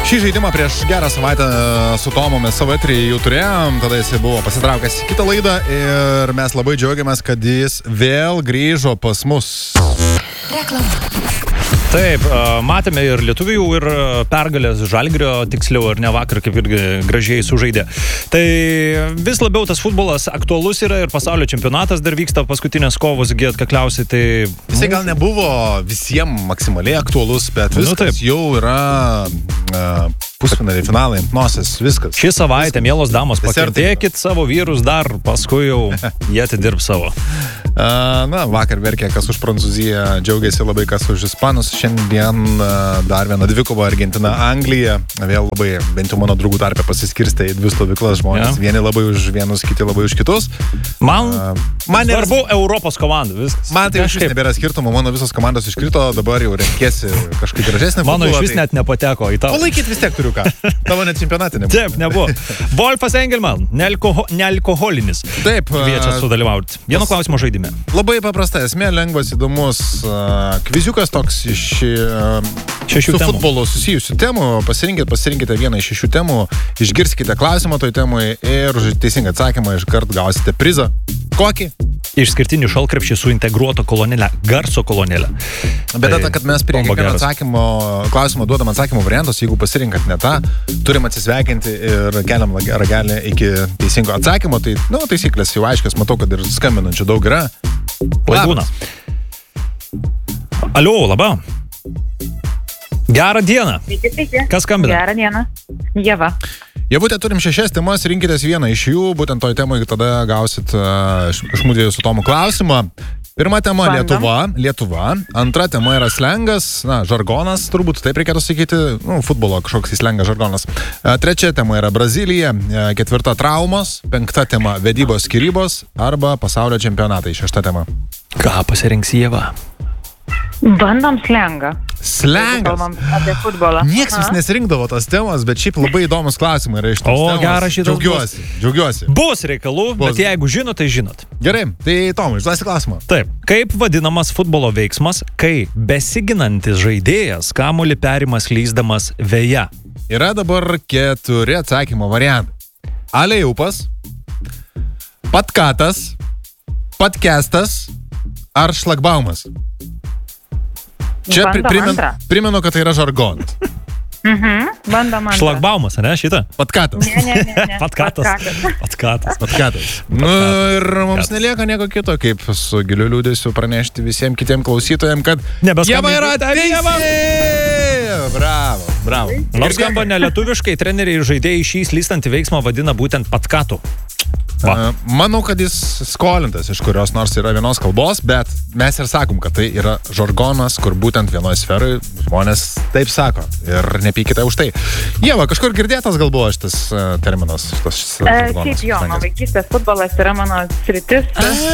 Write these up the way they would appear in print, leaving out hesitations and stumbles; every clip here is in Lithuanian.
Šį žaidimą prieš gerą savaitę su Tomu mes savo eterį jau turėjom, tada jis buvo pasitraukęs į kitą laidą ir mes labai džiaugiamės, kad jis vėl grįžo pas mus. Reklama. Taip, matėme ir lietuvių, ir pergalės Žalgirio, tiksliau, ar ne vakar, kaip irgi gražiai sužaidė. Tai vis labiau tas futbolas aktualus yra ir pasaulio čempionatas dar vyksta paskutinės kovos, atkakliausiai. Tai... Jisai gal nebuvo visiems maksimaliai aktualus, bet viskas jau yra pusfinaliai, finalai, nosies, viskas. Šį savaitę, mielos damos, pakentėkit savo vyrus dar, paskui jau jie atidirb savo. Na, vakar verkė, kas už Prancūziją, džiaugiasi labai, kas už Ispanus. Šiandien dar viena dvikova Argentina-Anglija. Vėl labai, bent jau mano draugų tarpe pasiskirstė į dvi stovyklas žmonės. Vieni labai už vienus, kiti labai už kitus. Man svarbu Europos komanda, viskas. Man tai iš vis nebėra skirtumo, mano visos komandos iškrito, dabar jau reikėsi kažkaip gražesnį futbolą. Mano iš vis net nepateko į tavo. Palaikyti vis tiek turiu ką. Tavo net čempionatė nebuvo. Taip, nebuvo. Wolfas Engelman, nealkoholinis. Taip. Kviečia sudalyvauti. Vieno klausimo žaidime. Labai paprasta esmė, lengvas, įdomus kviziukas toks iš šešių temų. Futbolo susijusių temų. Pasirinkite vieną iš 6 temų, išgirskite klausimą toj temui ir už teisingą atsakymą iškart gausite prizą. Kokį? Išskirtinių šalkrepšį su integruoto kolonėlę, garso kolonėlę. Bet ta, kad mes prie kiekvieno klausimo duodam atsakymo variantus, jeigu pasirinkat ne tą, turim atsisveikinti ir keliam ragelį iki teisingo atsakymo, tai, taisyklės jau aiškias, matau, kad ir skambinančių daug yra. Labas. Alio, laba. Gerą dieną. Sveiki. Kas skambina? Gerą dieną. Ieva. Jevutė, turim 6 temas, rinkitės vieną iš jų, būtent toj temai tada gausit iš mūdviejų su Tomu klausimą. Pirma tema Lietuva, antra tema yra slengas, žargonas, turbūt taip reikėtų sakyti, futbolo kažkoks slengas, žargonas. Trečia tema yra Brazilija, ketvirta traumos, penkta tema vedybos, skyrybos arba pasaulio čempionatai, šešta tema. Ką pasirinks Ieva? Bandom slengą. Slengas? Kalbam apie futbolą. Niekas vis nesirinkdavo tos temos, bet šiaip labai įdomus klausimai yra iš tos temos. Geras šitas. Džiaugiuosi. Bus reikalų, bet jeigu žinot, tai žinot. Gerai, tai Tomai, užduosi klausimą. Taip. Kaip vadinamas futbolo veiksmas, kai besiginantis žaidėjas kamuolį perima slysdamas veja? Yra dabar 4 atsakymo variantai. Alejaupas, patkatas, patkestas ar šlagbaumas? Čia primenu, kad tai yra žargonas. Bandom antrą. Šlagbaumas, ne šitą? Patkatas. Ne. Patkatas. Ir mums nelieka nieko kito, kaip su giliu liūdėsiu pranešti visiems kitiem klausytojams, kad Ieva yra teisė! Bravo. Nors skamba nelietuviškai, treneriai ir žaidėjai šį slystantį veiksmą vadina būtent patkatu. Manau, kad jis skolintas iš kurios nors yra vienos kalbos, bet mes ir sakom, kad tai yra žargonas, kur būtent vienoje sferoje žmonės taip sako. Ir nepykite už tai. Ieva, kažkur girdėtas gal buvo šitas terminas? Šiaip jo, nuo vaikystės futbolas yra mano sritis.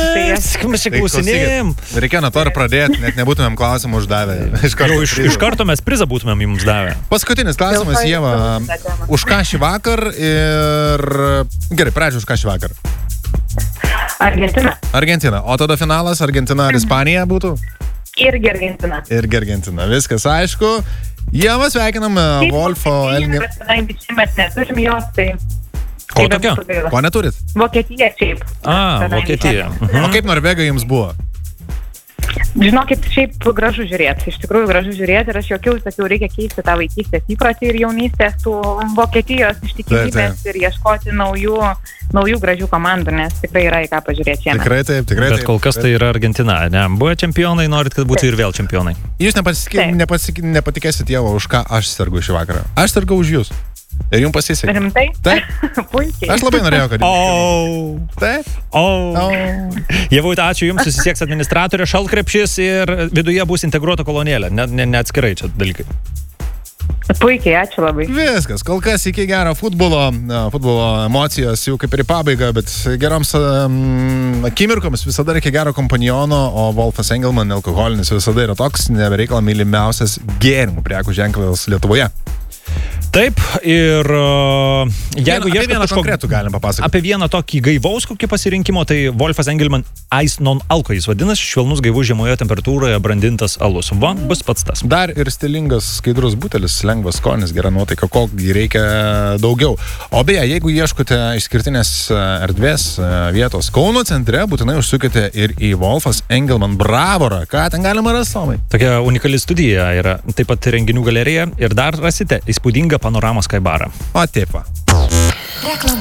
Reikėjo nuo to ir pradėti, net nebūtumėm klausimų uždavę. Iš karto mes prizą būtumėm jums davę. Paskutinis klausimas, Ieva. Už ką šį vakar ir... Gerai, pradžiu už ką šį vakar. Argentina. O tada finalas Argentina ar Ispanija būtų? Irgi Argentina. Viskas aišku. Ieva, sveikinam Wolfo Elnį. Neturim jos, tai... Ko tokio? Ko neturit? Vokietija šiaip. Vokietija. O kaip Norvegai jums buvo? Žinokit, šiaip gražu žiūrėti. Iš tikrųjų gražu žiūrėti ir aš jokiausi, kad jau reikia keisti tą vaikystės įprotį ir jaunystės tų Vokietijos ištikimybės ir ieškoti naujų gražių komandų, nes tikrai yra į ką pažiūrėti šiandien. Tikrai taip. Bet kol kas tai yra Argentina, ne? Buvę čempionai, norit, kad būtų ir vėl čempionai. Jūs nepatikėsit, Ieva, už ką aš sergu šį vakarą. Aš sergu už jūs. Ir jums pasisekė. Rimtai? Taip. Puikiai. Aš labai norėjau, kad jums. Taip. Jevute, ačiū jums, susisieks administratorė, šalkrepšys ir viduje bus integruota kolonėlė. Ne atskirai čia dalykai. Puikiai, ačiū labai. Viskas, kol kas iki gero futbolo emocijos jau kaip ir į pabaigą, bet geroms akimirkoms visada reikia gero kompaniono, o Wolfas Engelman alkoholinis visada yra toks nebereikalo mylimiausias gėrimų prekių ženklas Lietuvoje. Taip, ir jeigu apie vieną konkretų galim papasakoti. Apie vieną tokį gaivaus kokį pasirinkimo, tai Wolfas Engelmann Ice Non-Alko jis vadinasi, švelnus gaivus žemoje temperatūroje brandintas alus. Va, bus pats tas. Dar ir stilingas skaidrus butelis, lengvas skonis, gera nuotaika, kokį reikia daugiau. O beje, jeigu ieškote išskirtinės erdvės vietos Kauno centre, būtinai užsukite ir į Wolfas Engelmann Bravorą. Ką ten galima rasti, Tomai? Tokia unikali studija yra, taip pat renginių galerija ir dar rasite įspūdingą panoramą Skybarą. O taip va. Reklama.